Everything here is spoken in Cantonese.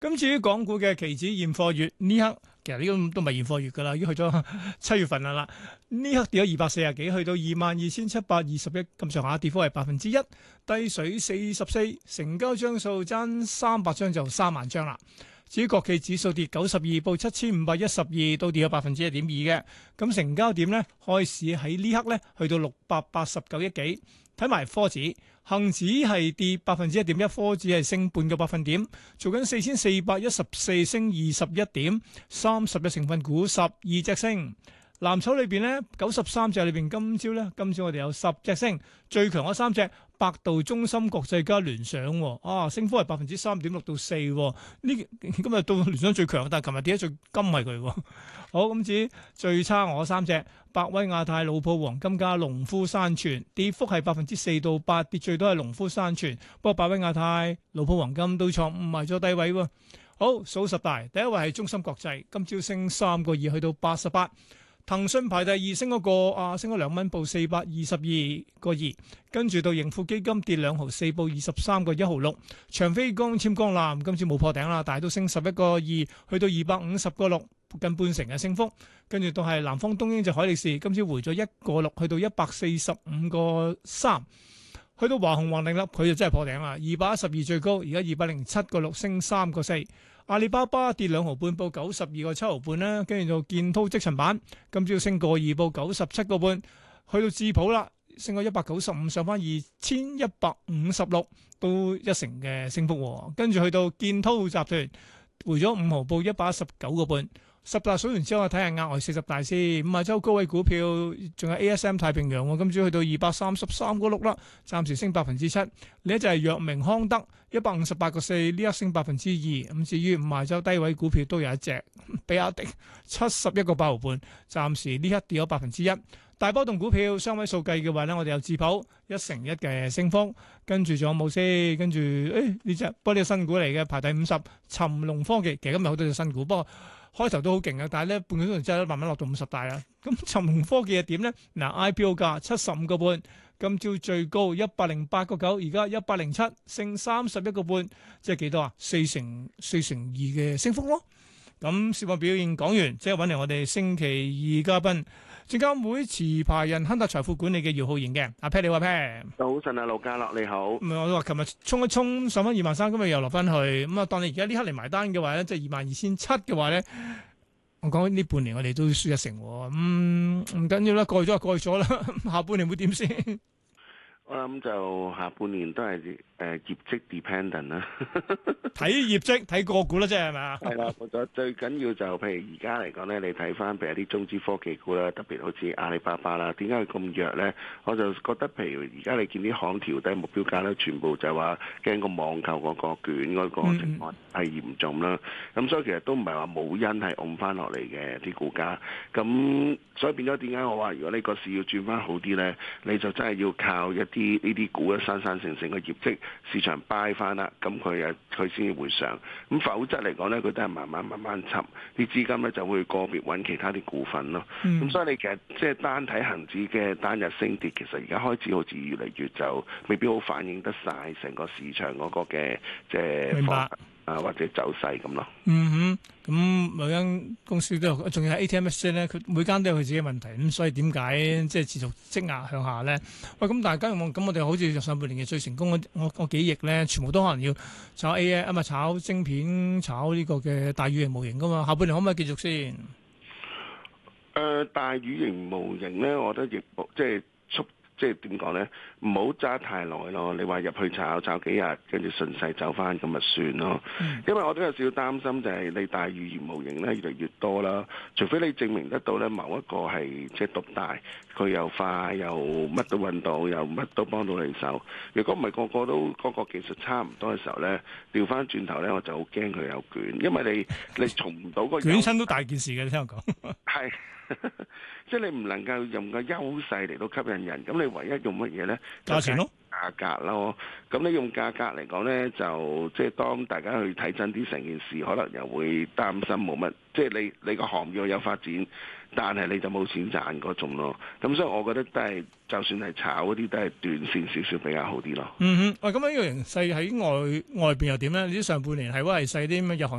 咁至於港股嘅期指現貨月呢刻，其實呢個都唔係現貨月㗎啦，已經去咗7月份啦。呢刻跌咗240幾，去到22,721咁上下，跌幅係1%，低水44，成交張數爭300張就3萬張啦。至於國企指數跌92，報7,512，都跌咗1.2%嘅。咁成交點咧，開市喺呢刻咧去到689億幾。睇埋科指，恒指係跌1.1%，科指係升半個百分點，做緊4,414，升21點，30隻成分股12隻升。藍籌裏邊咧，93隻裏邊今朝我哋有10隻升，最強嗰3隻，百度、中芯國際加聯想，升幅係3.6%到4%。呢今日到聯想最強，但係琴日跌得最金係佢。好，咁至於最差我3隻，百威亞太、老普黃金加農夫山泉，跌幅係4%到8%，跌最多係農夫山泉。不過百威亞太、老普黃金都創埋咗低位喎。好，數十大，第一位係中芯國際，今朝升3個2，去到88。騰訊排第二，升嗰個升咗2蚊，報422個2。跟住到盈富基金跌2毫4，報23個1毫6。長飛光纖光纜今朝冇破頂啦，但係都升11個2，去到250個6，近半成嘅升幅。跟住到係南方東英就海力士，今朝回咗1個6，去到145個3。去到華虹宏利啦，佢就真係破頂啦，212最高，而家207個6，升3個4。阿里巴巴跌2毫半，報92個7毫半啦。跟住到建滔積層板，今朝升個2，報97個半。去到智普啦，升咗195，上翻2156，都一成嘅升幅。跟住去到建滔集團，回咗5毫，報119個半。十大數完之後，睇下額外40大先。5周高位股票，仲有 ASM 太平洋，今朝去到233個6啦，暫時升7%。另一就係藥明康德158個4，呢一升2%。咁至於5周低位股票都有一隻，比亞迪71個8毫半，暫時呢一跌咗1%。大波動股票雙位數計嘅話咧，我哋有智普1%嘅升幅，跟住仲有冇先？跟住呢隻，不過呢個新股嚟嘅，排第50，尋龍科技。其實今日好多隻新股，不過開頭都好勁嘅，但係咧半個鐘頭之後慢慢落到50大啦。咁尋龍科技係點咧？嗱 IPO 價75個半，今朝最高108個9，而家107，升31個半，即係幾多啊？4成2嘅升幅咯。咁市況表現講完，即係揾嚟我哋星期二嘉賓，證監會持牌人亨達財富管理嘅姚浩然嘅。阿 Pat 你話 Pat， 早晨啊，盧家樂你好。 我話琴日衝一衝上翻23,000，今日又落翻去。咁啊，當你而家呢刻嚟埋單嘅話咧，即係22,700嘅話咧，我講呢半年我哋都輸1成。唔緊要啦，過去咗就過去咗啦。下半年會點先？ 我諗就下半年都係業績 dependent 啦， 睇業績睇個股啦，即係係咪啊？ 係啦，我最緊要就譬如而家嚟講咧，你睇翻譬如啲中資科技股啦，特別好似阿里巴巴啦，點解佢咁弱咧？我就覺得譬如而家你見啲行調低目標價咧，全部就話驚個網購嗰個卷嗰個情況係嚴重啦。咁所以其實都唔係話冇因係按翻落嚟嘅啲股價。咁所以變咗點解我話如果你個市要轉翻好啲咧，你就真係要靠一啲呢啲股咧生生性性嘅業績，市場 buy 翻啦，咁佢先至會上。咁否則嚟講咧，佢都係慢慢沉，啲資金咧就會個別揾其他啲股份咯。咁所以你其實即係單睇恒指嘅單日升跌，其實而家開始好似越嚟越就未必好反映得晒成個市場嗰個嘅即係方或者走勢咁咯。 咁每間公司都有，仲要係 ATMX 咧，佢每間都有佢自己嘅問題，咁所以點解即係持續積壓向下咧？喂，咁大家咁我哋好似上半年嘅最成功嗰幾億咧，全部都可能要炒 AI 啊嘛，炒晶片、炒呢個嘅大語言模型噶嘛，下半年可唔可以繼續先？ 大語言模型咧，我覺得亦即係點講咧？唔好揸太耐咯。你話入去炒幾日，跟住順勢走翻咁咪算咯。因為我都有少少擔心，就係你大語言模型咧越嚟越多啦。除非你證明得到咧某一個係即係獨大，佢又快又乜都揾到，又乜都幫到你手。如果唔係個個都嗰個技術差唔多嘅時候咧，調翻轉頭咧我就好驚佢有卷，因為你從唔到個捲親都大件事嘅，你聽我講。 係。即係你唔能夠用個優勢嚟到吸引人，咁你唯一用乜嘢咧？ 價錢咯， 價格咯。咁你用價格嚟講呢，就即係當大家去睇真啲成件事，可能又會擔心冇乜，即係你個行業有發展，但係你就冇錢賺嗰種咯。咁所以我覺得都係，就算係炒嗰啲都係短線少少比較好啲咯。 嗯哼，喂，咁樣呢個形勢喺外邊又點咧？你啲上半年係話係細啲咩日韓